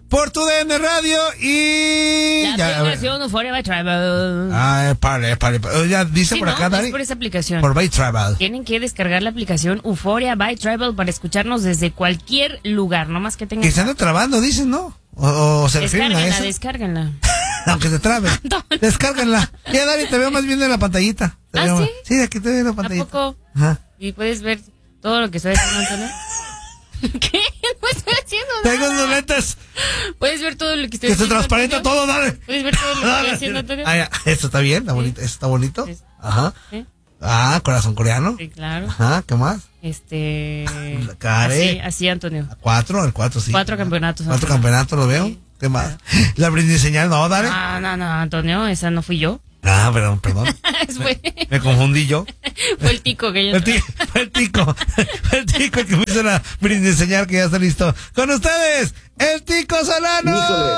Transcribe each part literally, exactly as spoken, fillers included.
por tu D N Radio y... La ya, aplicación Euphoria by Travel. Ah, es para, es para, ya dice Sí, por no, acá, Dari. es por esa aplicación. Por By Travel. Tienen que descargar la aplicación Euphoria by Travel para escucharnos desde cualquier lugar, no más que tengan... Que se anda trabando, dicen, ¿no? O, o se refieren a eso. Descárguenla, Aunque se trabe. Descárguenla. Ya, Dari, te veo más bien en la pantallita. Te ¿Ah, veo sí? más. Sí, aquí te veo en la pantallita. ¿A poco? Ajá. Y puedes ver todo lo que estoy haciendo, Antonio. ¿Qué? No estoy haciendo nada. Tengo unos lentes. Puedes ver todo lo que estoy Que se haciendo, transparenta Antonio. todo, dale. Puedes ver todo lo que estoy haciendo, Antonio. Ah, ya. Esto está bien, está Sí. bonito. Esto está bonito. Sí. Ajá. ¿Sí? Ah, corazón coreano. Sí, claro. Ajá, ¿qué más? Este... Care. Así, así, Antonio. Cuatro, el cuatro, sí. Cuatro campeonatos. Cuatro Antonio. campeonatos, lo veo. Sí. ¿Qué más? La brindis señal, no, dale. Ah, no, no, Antonio, esa no fui yo. Ah, perdón, perdón. fue, Me confundí yo. fue el tico que yo... El tico, fue el tico, fue el tico que me hizo la brindis señal que ya está listo. Con ustedes, el Tico Solano. Híjole.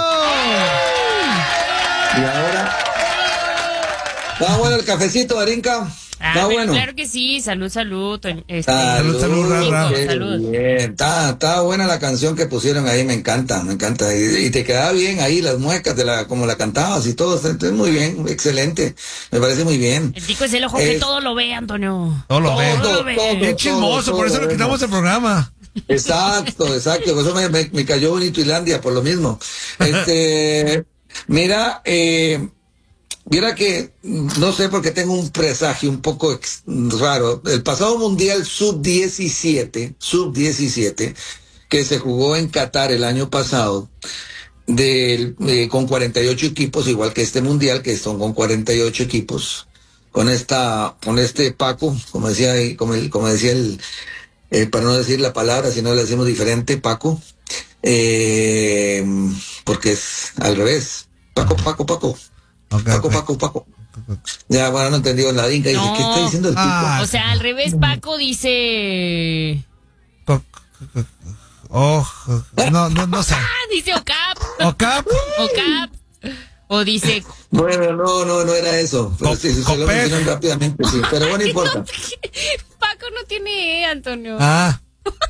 Y ahora. Está bueno el cafecito, Darinka. Ah, Está pero bueno. claro que sí, salud, salud. Este, Salud, salud, ra, ra. qué Salud. bien. Está, está buena la canción que pusieron ahí, me encanta, me encanta. Y, y te quedaba bien ahí las muecas de la, como la cantabas y todo. Entonces, muy bien, excelente. Me parece muy bien. El tico es el ojo que Es- todo lo ve, Antonio. Todo lo ve. Todo lo ve. todo. Bien chismoso, por eso todo le quitamos vemos. el programa. Exacto, exacto. Por eso me, me, me cayó bonito Islandia, por lo mismo. Este, mira, eh, mira que mm, no sé por qué tengo un presagio un poco ex- raro. El pasado Mundial sub diecisiete, sub diecisiete, que se jugó en Qatar el año pasado, del, eh, con cuarenta y ocho equipos, igual que este Mundial, que son con cuarenta y ocho equipos, con esta, con este Paco, como decía, ahí, como, el, como decía el, eh, para no decir la palabra, si no le decimos diferente, Paco, eh, porque es al revés. Paco, Paco, Paco. Ok, Paco, ok. Paco, Paco. Ya, bueno, no entendió en la dinka. Dice, No. ¿qué está diciendo el tipo? Ah. O sea, al revés, Paco dice... Co- co- co- Oh, no, no, no sé. Ah, dice Ocap. Ocap. Ocap. O dice... Bueno, no, no, no era eso. Pero Co- sí, se lo Copec. mencionan rápidamente, sí. Pero bueno, no importa. Paco no tiene E, Antonio. Ah,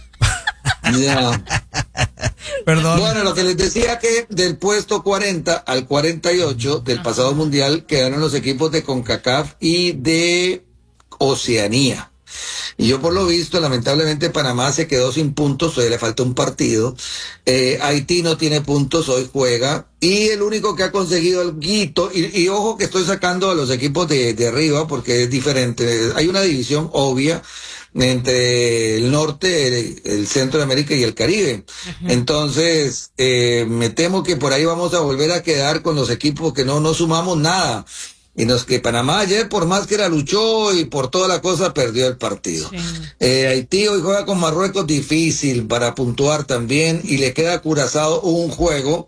Ya. perdón. Bueno, lo que les decía que del puesto cuarenta al cuarenta y ocho del pasado mundial quedaron los equipos de CONCACAF y de Oceanía. Y yo por lo visto, lamentablemente Panamá se quedó sin puntos, todavía le falta un partido. Eh, Haití no tiene puntos, hoy juega. Y el único que ha conseguido el guito, y, y ojo que estoy sacando a los equipos de, de arriba porque es diferente. Hay una división obvia entre el norte, el, el centro de América y el Caribe. Entonces, eh, me temo que por ahí vamos a volver a quedar con los equipos que no, no sumamos nada. Y nos que Panamá ayer, por más que la luchó y por toda la cosa, perdió el partido. Sí. Eh, Haití hoy juega con Marruecos, difícil para puntuar también, y le queda a Curazao un juego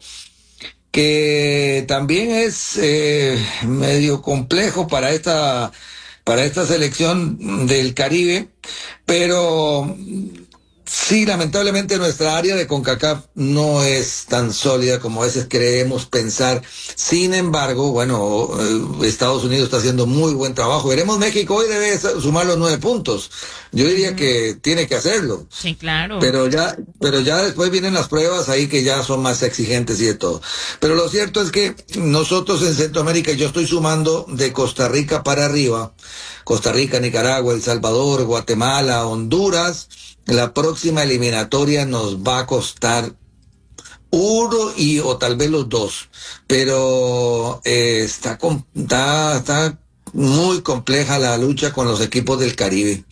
que también es eh, medio complejo para esta, para esta selección del Caribe, pero sí, lamentablemente nuestra área de CONCACAF no es tan sólida como a veces creemos pensar. Sin embargo, bueno, eh, Estados Unidos está haciendo muy buen trabajo. Veremos, México hoy debe sumar los nueve puntos. Yo diría que tiene que hacerlo. Sí, claro. Pero ya, pero ya después vienen las pruebas ahí que ya son más exigentes y de todo. Pero lo cierto es que nosotros en Centroamérica, yo estoy sumando de Costa Rica para arriba, Costa Rica, Nicaragua, El Salvador, Guatemala, Honduras. La próxima eliminatoria nos va a costar uno y o tal vez los dos, pero eh, está, com- está, está muy compleja la lucha con los equipos del Caribe.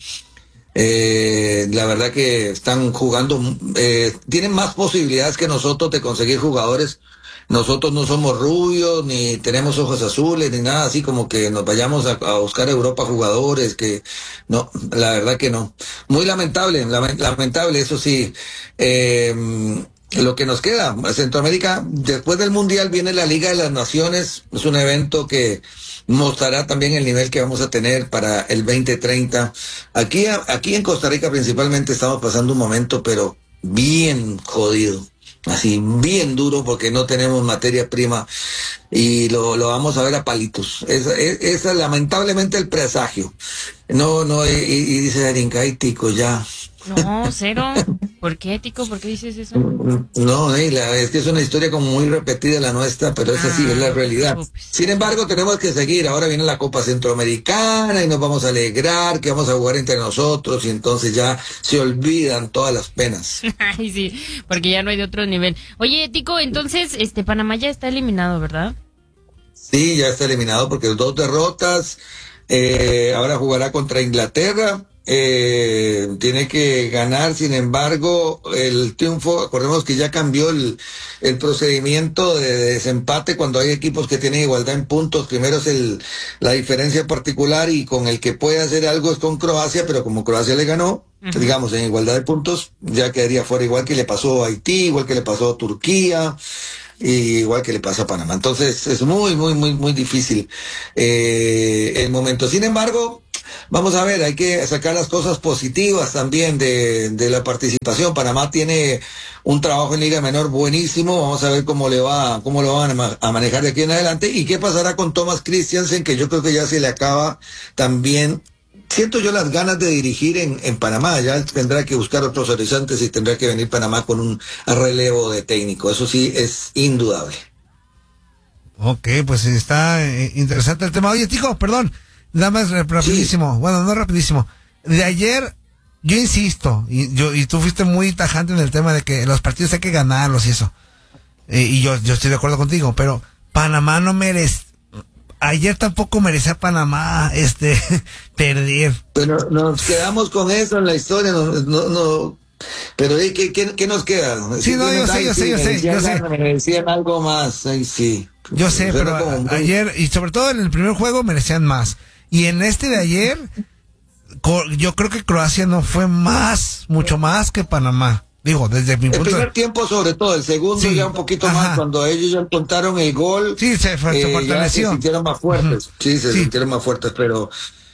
Eh, la verdad que están jugando, eh, tienen más posibilidades que nosotros de conseguir jugadores. Nosotros no somos rubios, ni tenemos ojos azules, ni nada así como que nos vayamos a, a buscar a Europa jugadores, que no, la verdad que no. Muy lamentable, lame- lamentable, eso sí. Eh, lo que nos queda, Centroamérica, después del Mundial viene la Liga de las Naciones, es un evento que mostrará también el nivel que vamos a tener para el veinte treinta. Aquí, aquí en Costa Rica principalmente estamos pasando un momento, pero bien jodido. Así, bien duro porque no tenemos materia prima y lo, lo vamos a ver a palitos. Esa es, esa es lamentablemente el presagio. No, no, y, y dice Darinka, ay, tico, ya, No, cero. ¿Por qué, Tico? ¿Por qué dices eso? No, eh, la- es que es una historia como muy repetida la nuestra, pero esa sí Ah, es la no te realidad. preocupes. Sin embargo, tenemos que seguir. Ahora viene la Copa Centroamericana y nos vamos a alegrar que vamos a jugar entre nosotros y entonces ya se olvidan todas las penas. Ay, sí, porque ya no hay de otro nivel. Oye, Tico, entonces, este, Panamá ya está eliminado, ¿verdad? Sí, ya está eliminado porque dos derrotas. Eh, ahora jugará contra Inglaterra. Eh, tiene que ganar, sin embargo, el triunfo. Acordemos que ya cambió el, el procedimiento de desempate cuando hay equipos que tienen igualdad en puntos. Primero es el, la diferencia particular y con el que puede hacer algo es con Croacia, pero como Croacia le ganó, Ujú. digamos, en igualdad de puntos, ya quedaría fuera, igual que le pasó a Haití, igual que le pasó a Turquía. Y igual que le pasa a Panamá. Entonces es muy, muy, muy, muy difícil eh, el momento. Sin embargo, vamos a ver, hay que sacar las cosas positivas también de, de la participación. Panamá tiene un trabajo en Liga Menor buenísimo. Vamos a ver cómo le va, cómo lo van a, ma- a manejar de aquí en adelante. Y qué pasará con Thomas Christiansen, que yo creo que ya se le acaba también. Siento yo las ganas de dirigir en, en Panamá, ya él tendrá que buscar otros horizontes y tendrá que venir Panamá con un relevo de técnico, eso sí es indudable. Ok, pues está eh, interesante el tema. Oye, Tico, perdón, nada más rap- rapidísimo. Bueno, no rapidísimo. De ayer, yo insisto, y yo y tú fuiste muy tajante en el tema de que los partidos hay que ganarlos y eso. Eh, y yo, yo estoy de acuerdo contigo, pero Panamá no merece. Ayer tampoco merecía Panamá este perder. Pero nos quedamos con eso en la historia, no, no, no. Pero ¿y ¿qué, qué, qué nos queda? Sí, no, yo sé, yo sé, yo sé, yo sé. Me decían algo más, ay, sí. Yo sé, Suena pero como a- muy- ayer, y sobre todo en el primer juego, merecían más. Y en este de ayer, co- yo creo que Croacia no fue más, mucho más que Panamá. Digo, desde mi El punto de primer tiempo sobre todo, el segundo Sí, ya un poquito ajá. más, cuando ellos ya encontraron el gol, Sí, se, fue- se eh, ya se fortaleció. sintieron más fuertes, Ujú. sí, se Sí. sintieron más fuertes, pero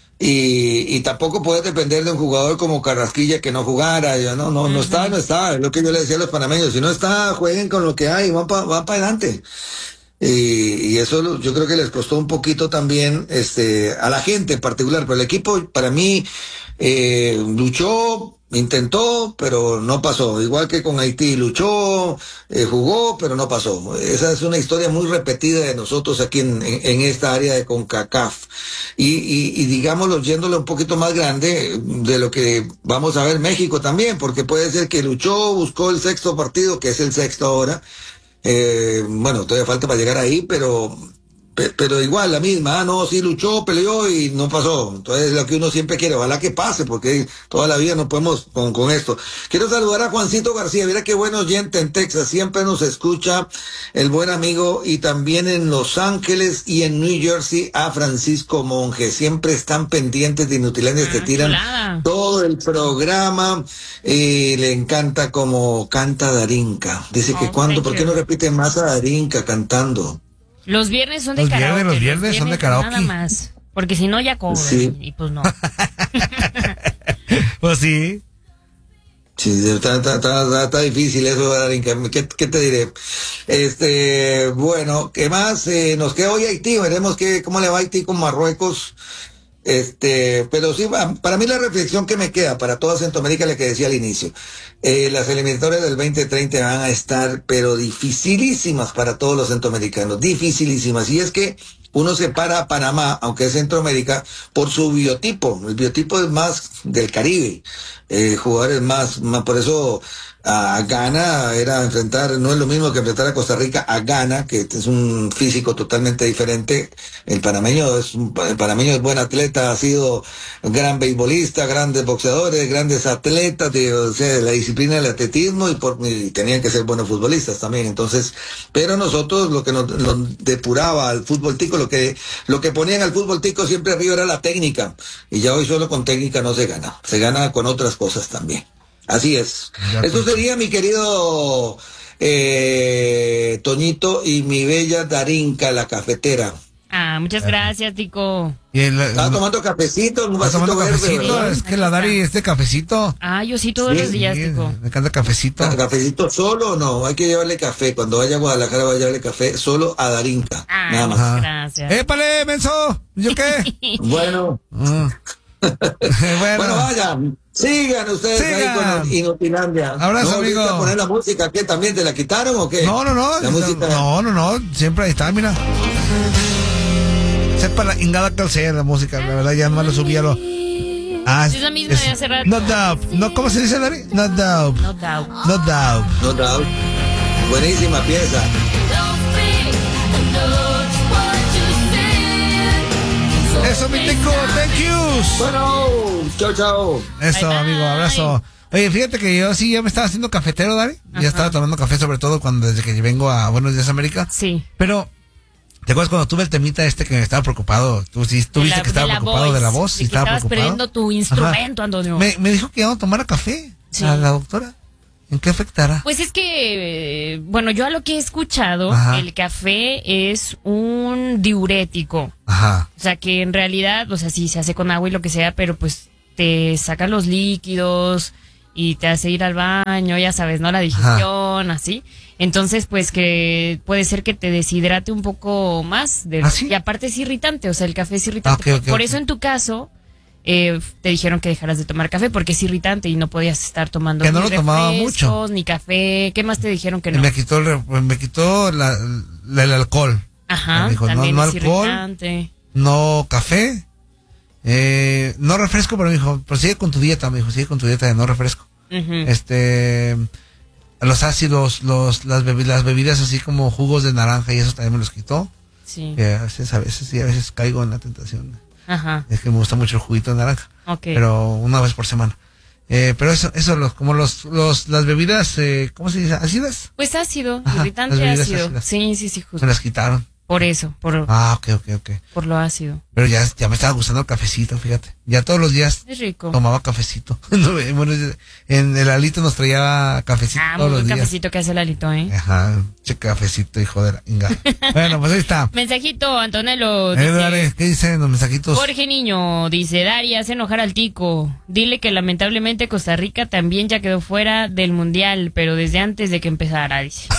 y, y tampoco puedes depender de un jugador como Carrasquilla que no jugara, ya no, no, no está, no está, es lo que yo le decía a los panameños, si no está, jueguen con lo que hay, van para van pa adelante. Y, y eso lo- yo creo que les costó un poquito también este, a la gente en particular, pero el equipo para mí eh, luchó, intentó, pero no pasó. Igual que con Haití, luchó, eh, jugó, pero no pasó. Esa es una historia muy repetida de nosotros aquí en, en, en esta área de CONCACAF. Y, y, y digámoslo, yéndolo un poquito más grande de lo que vamos a ver México también, porque puede ser que luchó, buscó el sexto partido, que es el sexto ahora. Eh, bueno, todavía falta para llegar ahí, pero pe- pero igual la misma, ah, no, sí luchó, peleó y no pasó. Entonces lo que uno siempre quiere, ojalá que pase, porque toda la vida no podemos con, con esto. Quiero saludar a Juancito García, mira qué buen oyente en Texas, siempre nos escucha el buen amigo, y también en Los Ángeles y en New Jersey a Francisco Monge, siempre están pendientes de Inutilandia, te Ah, tiran chulada. todo el programa, y le encanta como canta Darinka. Dice que Oh, cuando, thank ¿por qué you. no repite más a Darinka cantando? Los viernes son de Los viernes, karaoke. los viernes son de karaoke. Nada más. Porque si no, ya cobran. Sí. Y pues no. Pues sí. Sí, está, está, está, está- está difícil eso, Darinka. ¿Qué, qué te diré? Este, bueno, ¿qué más? Eh, nos queda hoy Haití, veremos qué, cómo le va a Haití con Marruecos. Este, pero sí, va- para mí la reflexión que me queda para toda Centroamérica, la que decía al inicio, eh, las eliminatorias del veinte treinta van a estar, pero dificilísimas para todos los centroamericanos, dificilísimas. Y es que uno separa a Panamá, aunque es Centroamérica, por su biotipo. El biotipo es más del Caribe, eh, jugadores más, más, por eso a Ghana era enfrentar, no es lo mismo que enfrentar a Costa Rica a Ghana, que es un físico totalmente diferente. El panameño es un, el panameño es buen atleta, ha sido un gran beisbolista, grandes boxeadores, grandes atletas de, o sea, de la disciplina del atletismo, y, por, y tenían que ser buenos futbolistas también. Entonces, pero nosotros lo que nos, nos depuraba al fútbol tico, lo que lo que ponían al fútbol tico siempre arriba era la técnica, y ya hoy solo con técnica no se gana, se gana con otras cosas también. Así es. Ya, Eso pues. sería, mi querido eh, Toñito y mi bella Darinka, la cafetera. Ah, muchas gracias, Tico. Y el, Estaba tomando cafecito, un ¿Estás vasito tomando verde, cafecito? ¿verdad? Es que la Dari es de cafecito. Ah, yo sí todos Sí, los días, Sí, Tico. me encanta cafecito. Ah, ¿Cafecito solo o no? Hay que llevarle café. Cuando vaya a Guadalajara va a llevarle café solo a Darinka. Ah, Nada más. Ajá. gracias. ¡Épale, menso! ¿Yo qué? Bueno, Ah. bueno, bueno, vaya. Sigan ustedes Sigan. ahí con Inutilandia. Abrazo, ¿No volviste amigo. a poner la música? ¿Qué? ¿También te la quitaron o qué? No, no, no. La música. No, no, no. Siempre ahí está, mira. Sepa la ingada calcera la música. La verdad, ya no lo subí a lo. Ah, Es la misma de hace rato. No doubt. No, ¿cómo se dice, Dari? No doubt. No doubt. No doubt. No doubt. Buenísima pieza. Eso, mi tico. Thank you. Bueno, chao, chao. Eso, Bye, bye. amigo. Abrazo. Oye, fíjate que yo sí ya me estaba haciendo cafetero, Dari. Ajá. Ya estaba tomando café, sobre todo cuando desde que vengo a Buenos Días América. Sí. Pero, ¿te acuerdas cuando tuve el temita este que me estaba preocupado? Tú sí, tú De viste la- que estaba de la preocupado voice, de la voz. de Sí, que estaba estabas preocupado. perdiendo tu instrumento, Antonio. Me, me dijo que íbamos a tomar café. Sí. A la doctora. ¿En qué afectará? Pues es que, eh, bueno, yo a lo que he escuchado, Ajá. el café es un diurético. Ajá. O sea, que en realidad, o sea, sí se hace con agua y lo que sea, pero pues te saca los líquidos y te hace ir al baño, ya sabes, ¿no? La digestión, así. Entonces, pues que puede ser que te deshidrate un poco más. De, ¿Ah, sí? Y aparte es irritante, o sea, el café es irritante. Ah, ok, ok, Por ok. eso en tu caso, eh, te dijeron que dejaras de tomar café porque es irritante y no podías estar tomando Que no ni lo tomaba refrescos, mucho. ni café. ¿Qué más te dijeron que no? Me quitó, el, re- me quitó la, la- el alcohol. Ajá, Me dijo, no, también no es alcohol. irritante. No café. Eh, no refresco, pero me dijo, pero sigue con tu dieta. Me dijo, sigue con tu dieta de no refresco. Ujú. Este, los ácidos, los, las, bebi- las bebidas así como jugos de naranja y eso también me los quitó. Sí. Que a veces, a veces, sí, a veces caigo en la tentación. Ajá. Es que me gusta mucho el juguito de naranja. Ok. Pero una vez por semana. Eh, pero eso, eso, los, como los, los, las bebidas, eh, ¿cómo se dice? ¿Ácidas? Pues ácido, Ajá, irritante las bebidas ácido. ácidas. Sí, sí, sí, Me justo. las quitaron. Por eso, por, Ah, ok, ok, ok. por lo ácido. Pero ya, ya me estaba gustando el cafecito, fíjate. Ya todos los días Es rico. tomaba cafecito. No, bueno, en el alito nos traía cafecito Ah, todos muy los buen días. cafecito que hace el alito, ¿eh? Ajá, che cafecito, hijo de la inga. Bueno, pues ahí está. Mensajito, Antonello. Eh, Dice, dale, ¿qué dicen los mensajitos? Jorge Niño dice, Dari, hace enojar al tico. Dile que lamentablemente Costa Rica también ya quedó fuera del mundial, pero desde antes de que empezara, dice.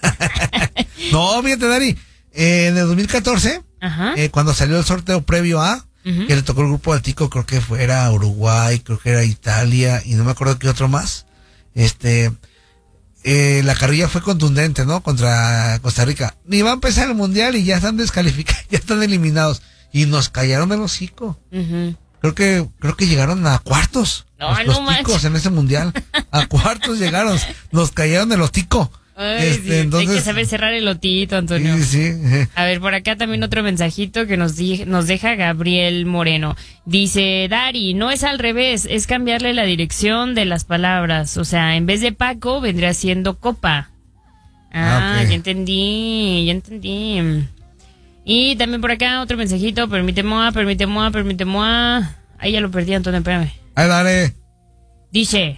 No, fíjate, Dari. Eh, en el dos mil catorce, Ajá. eh, cuando salió el sorteo previo a, Ujú. que le tocó el grupo al tico, creo que fue, era Uruguay, creo que era Italia, y no me acuerdo qué otro más. Este, eh, la carrilla fue contundente, ¿no? Contra Costa Rica. Ni va a empezar el mundial y ya están descalificados, ya están eliminados. Y nos callaron del hocico. Ujú. Creo que, creo que llegaron a cuartos. No, los, no los manches. ticos en ese mundial. A cuartos llegaron. Nos callaron de los ticos. Ay, Este, sí, hay entonces- que saber cerrar el lotito, Antonio. Sí, sí. eh. A ver, por acá también otro mensajito que nos, di- nos deja Gabriel Moreno. Dice, Dari, no es al revés, es cambiarle la dirección de las palabras. O sea, en vez de Paco, vendría siendo Copa. Ah, Ah, ok. ya entendí, ya entendí. Y también por acá otro mensajito, permíteme, permíteme, permíteme. Ahí ya lo perdí, Antonio, espérame. Ahí dale. Dice...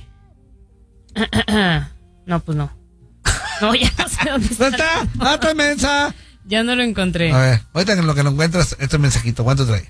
No, pues no. No, ya no sé dónde ¿Dónde está. está? ¡Ah, está mensa! Ya no lo encontré. A ver, ahorita en lo que lo encuentras, este mensajito, ¿cuánto trae?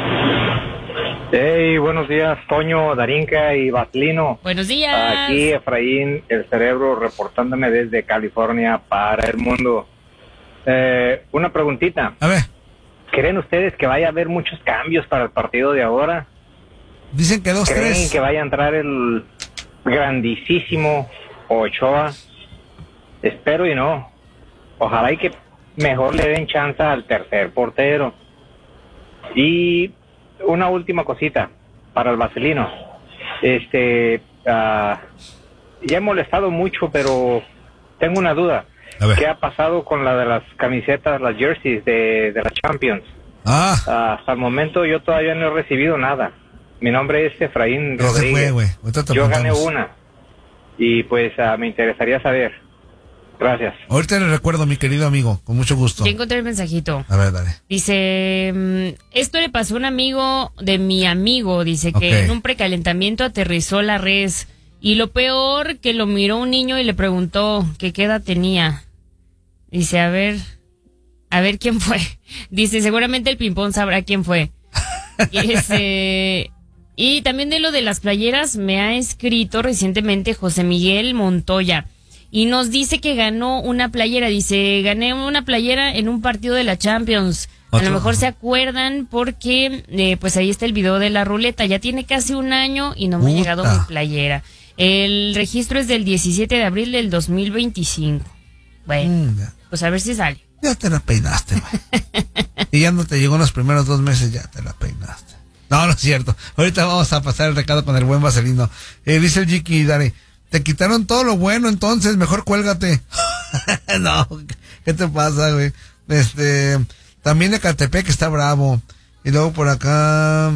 Hey, buenos días, Toño, Darinka y Baslino. Buenos días. Aquí Efraín, el cerebro, reportándome desde California para el mundo. Eh, una preguntita. A ver, ¿Creen ustedes que vaya a haber muchos cambios para el partido de ahora? dicen que dos, ¿Creen tres. que vaya a entrar el grandísimo Ochoa? Espero y no. Ojalá y que mejor le den chance al tercer portero. Y una última cosita para el Vaselino. Este, ah, ya he molestado mucho, pero tengo una duda. A ver. ¿Qué ha pasado con la de las camisetas, las jerseys de, de la Champions? Ah, Ah, hasta el momento yo todavía no he recibido nada. Mi nombre es Efraín ya se Rodríguez. fue, güey. Ahorita te Yo gané apuntamos. una. Y pues ah, me interesaría saber. Gracias. Ahorita le recuerdo, mi querido amigo, con mucho gusto. Ya encontré el mensajito. A ver, dale. Dice, mm, esto le pasó a un amigo de mi amigo. Dice que Ok. en un precalentamiento aterrizó la res. Y lo peor, que lo miró un niño y le preguntó que qué edad tenía. Dice, a ver, a ver quién fue. Dice, seguramente el ping-pong sabrá quién fue. Y, ese- y también de lo de las playeras me ha escrito recientemente José Miguel Montoya. Y nos dice que ganó una playera. Dice, gané una playera en un partido de la Champions. A lo mejor se acuerdan porque eh, pues ahí está el video de la ruleta. Ya tiene casi un año y no me ha llegado mi playera. El registro es del diecisiete de abril del dos mil veinticinco. Bueno, mm, pues a ver si sale. Ya te la peinaste, güey. Y ya no te llegó en los primeros dos meses, ya te la peinaste. No, no es cierto. Ahorita vamos a pasar el recado con el buen Vaselino. Eh, dice el Jiki Dare, te quitaron todo lo bueno, entonces mejor cuélgate. No, ¿qué te pasa, güey? Este, también Ecatepec que está bravo. Y luego por acá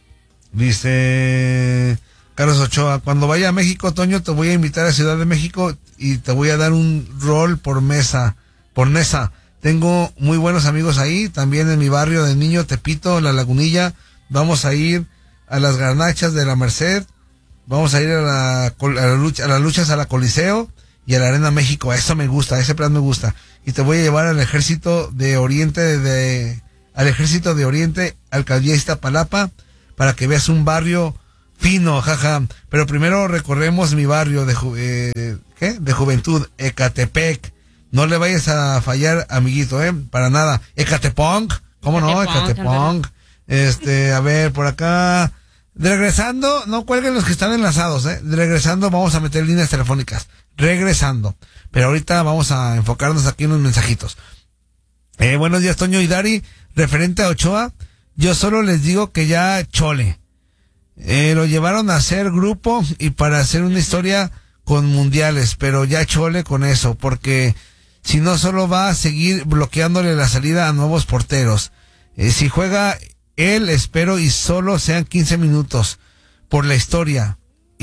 dice Carlos Ochoa, cuando vaya a México, Toño, te voy a invitar a Ciudad de México y te voy a dar un rol por mesa, por mesa. Tengo muy buenos amigos ahí, también en mi barrio de Niño Tepito, La Lagunilla. Vamos a ir a las garnachas de la Merced, vamos a ir a, la, a, la lucha, a las luchas a la Coliseo y a la Arena México. Eso me gusta, ese plan me gusta. Y te voy a llevar al Ejército de Oriente, de, al Ejército de Oriente, Alcaldía Iztapalapa, para que veas un barrio fino, jaja. Pero primero recorremos mi barrio de, ju, eh, ¿qué? de juventud, Ecatepec. No le vayas a fallar, amiguito, ¿eh? Para nada. Ecatepong, ¿cómo no? Ecatepong. Este, a ver, por acá. De regresando, no cuelguen los que están enlazados, ¿eh? De regresando vamos a meter líneas telefónicas. Regresando. Pero ahorita vamos a enfocarnos aquí en unos mensajitos. Eh, buenos días, Toño y Dari. Referente a Ochoa, yo solo les digo que ya chole. Eh, lo llevaron a hacer grupo y para hacer una historia con mundiales, pero ya chole con eso, porque si no solo va a seguir bloqueándole la salida a nuevos porteros. Eh, si juega él, espero y solo sean quince minutos por la historia.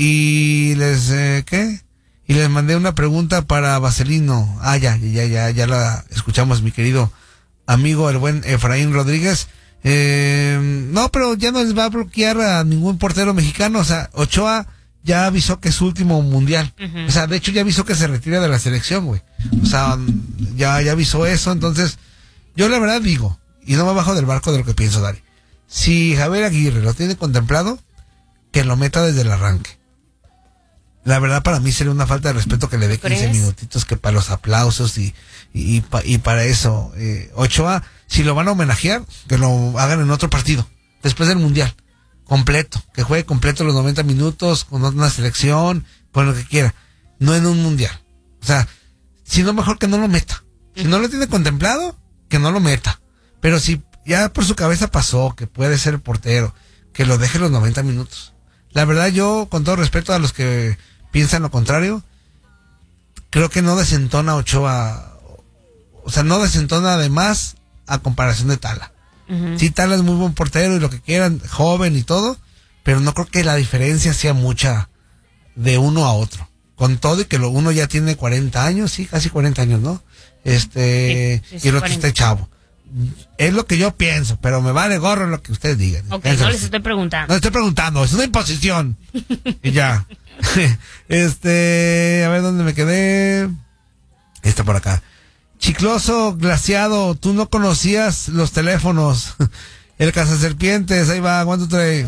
Y les, eh, ¿qué? Y les mandé una pregunta para Vaselino. Ah, ya, ya, ya, ya la escuchamos, mi querido amigo, el buen Efraín Rodríguez. Eh, no, pero ya no les va a bloquear a ningún portero mexicano. O sea, Ochoa ya avisó que es su último mundial. Uh-huh. O sea, de hecho ya avisó que se retira de la selección, güey. O sea, ya, ya avisó eso. Entonces, yo la verdad digo, y no me bajo del barco de lo que pienso, Dari. Si Javier Aguirre lo tiene contemplado, que lo meta desde el arranque. La verdad, para mí sería una falta de respeto que le dé quince minutitos, que para los aplausos y, y, y, pa, y para eso. Eh, Ochoa, si lo van a homenajear, que lo hagan en otro partido, después del mundial. Completo, que juegue completo los noventa minutos, con una selección, con lo que quiera. No en un mundial. O sea, si no, mejor que no lo meta. Si no lo tiene contemplado, que no lo meta. Pero si ya por su cabeza pasó, que puede ser el portero, que lo deje los noventa minutos. La verdad, yo, con todo respeto a los que piensan lo contrario, creo que no desentona Ochoa, o sea, no desentona además a comparación de Tala. Uh-huh. Sí, Tala es muy buen portero y lo que quieran, joven y todo, pero no creo que la diferencia sea mucha de uno a otro. Con todo y que lo, uno ya tiene cuarenta años, sí, casi cuarenta años, ¿no? Este, sí, sí, y el otro está chavo. Es lo que yo pienso, pero me vale gorro lo que ustedes digan. Ok, no les estoy preguntando. No les estoy preguntando, es una imposición. Y ya. Este, a ver dónde me quedé. Está por acá. Chicloso, glaciado, tú no conocías los teléfonos. El cazaserpientes, ahí va, ¿cuánto trae?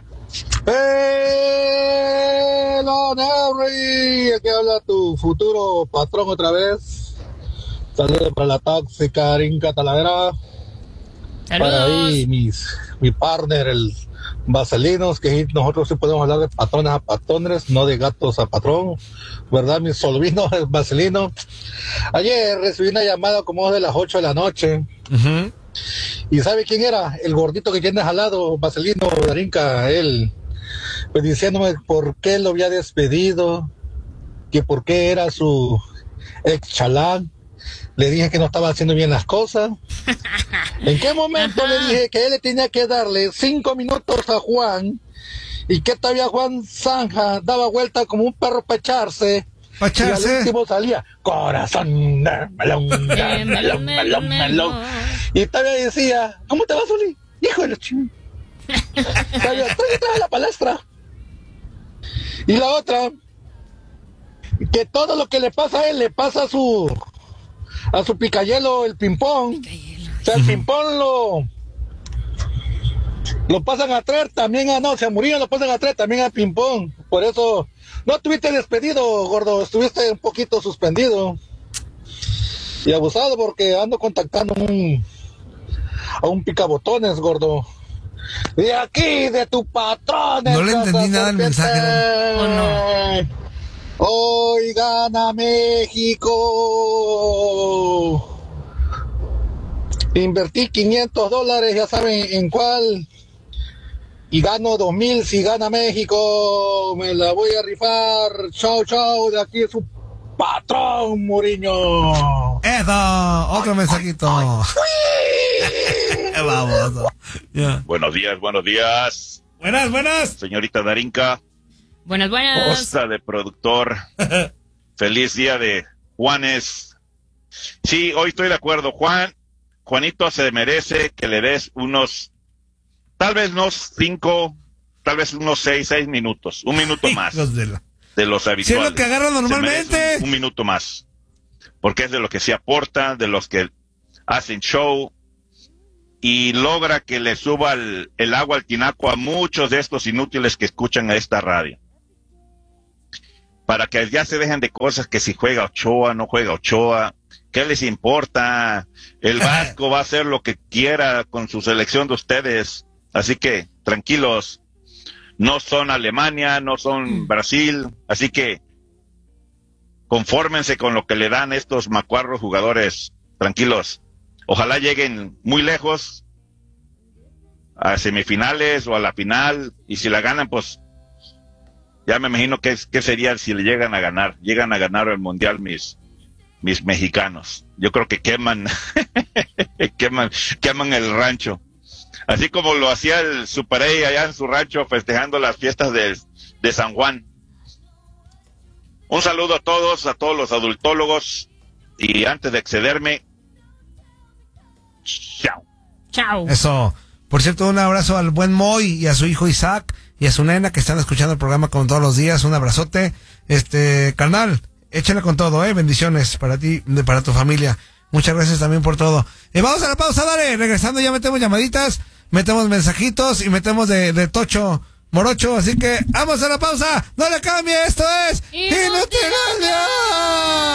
Hello, Henry, aquí habla tu futuro patrón otra vez. Saludos para la tóxica Rinca Talavera. Saludos. Para ahí mis, mi partner, el Vaselinos, que nosotros sí podemos hablar de patrones a patrones, no de gatos a patrón, ¿verdad? Mi solvino, el Vaselino. Ayer recibí una llamada como de las ocho de la noche. Uh-huh. ¿Y sabe quién era? El gordito que tienes al lado, Vaselino de Rinca, él, pues diciéndome por qué lo había despedido, que por qué era su ex chalán. Le dije que no estaba haciendo bien las cosas. ¿En qué momento le dije que él le tenía que darle cinco minutos a Juan y que todavía Juan Zanja daba vuelta como un perro para echarse? ¿Para echarse? Y al último salía, corazón, melón, melón, melón, melón. Y todavía decía, ¿cómo te vas, Uli? Hijo de la chingada. Todavía, todavía trae la palestra. Y la otra, que todo lo que le pasa a él le pasa a su... a su picayelo, el ping-pong. O sea, el ping-pong lo lo pasan a traer también a, no, si a Murillo lo pasan a traer también a ping-pong. Por eso, no estuviste despedido, gordo, estuviste un poquito suspendido. Y abusado porque ando contactando un, a un picabotones, gordo. De aquí, de tu patrón. No le entendí nada el mensaje. ¿O no? Hoy gana México. Invertí quinientos dólares, ya saben en cuál. Y gano dos mil si gana México. Me la voy a rifar. Chao, chao. De aquí es su patrón, Mourinho. Eso, otro mensajito. Vamos. Yeah. Buenos días, buenos días. Buenas, buenas. Señorita Darinka. Buenas, buenas. Costa de productor. Feliz día de Juanes. Sí, hoy estoy de acuerdo. Juan, Juanito se merece que le des unos, tal vez unos cinco, tal vez unos seis, seis minutos. Un minuto más de, la... de los habituales. Si es lo que agarra normalmente. Un, un minuto más. Porque es de lo que se aporta, de los que hacen show. Y logra que le suba el, el agua al tinaco a muchos de estos inútiles que escuchan a esta radio. Para que ya se dejen de cosas que si juega Ochoa, no juega Ochoa, ¿qué les importa? El Vasco va a hacer lo que quiera con su selección de ustedes. Así que, tranquilos, no son Alemania, no son Brasil, así que confórmense con lo que le dan estos macuarros jugadores, tranquilos. Ojalá lleguen muy lejos, a semifinales o a la final, y si la ganan, pues ya me imagino que, que sería si le llegan a ganar, llegan a ganar el mundial mis, mis mexicanos. Yo creo que queman, queman, queman el rancho. Así como lo hacía el Super A allá en su rancho festejando las fiestas de, de San Juan. Un saludo a todos, a todos los adultólogos, y antes de excederme, chao. Chao. Eso. Por cierto, un abrazo al buen Moy y a su hijo Isaac y a su nena que están escuchando el programa como todos los días. Un abrazote. Este, carnal, échale con todo, eh. Bendiciones para ti, para tu familia. Muchas gracias también por todo. Y vamos a la pausa, dale. Regresando ya metemos llamaditas, metemos mensajitos y metemos de, de tocho morocho. Así que vamos a la pausa. No le cambie, esto es Inutilandia.